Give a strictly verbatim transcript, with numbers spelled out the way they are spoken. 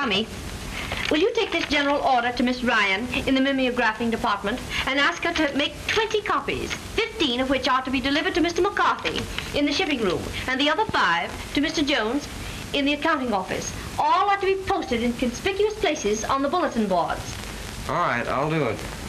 Tommy, will you take this general order to Miss Ryan in the mimeographing department and ask her to make twenty copies, fifteen of which are to be delivered to Mister McCarthy in the shipping room, and the other five to Mister Jones in the accounting office. All are to be posted in conspicuous places on the bulletin boards. All right, I'll do it.